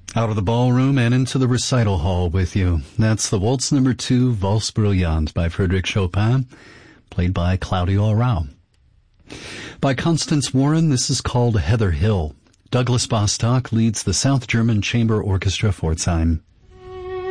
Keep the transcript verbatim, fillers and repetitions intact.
Out of the ballroom and into the recital hall with you. That's the Waltz Number Two, Valse Bruyante by Frédéric Chopin, played by Claudio Arrau. By Constance Warren, this is called Heather Hill. Douglas Bostock leads the South German Chamber Orchestra Pforzheim.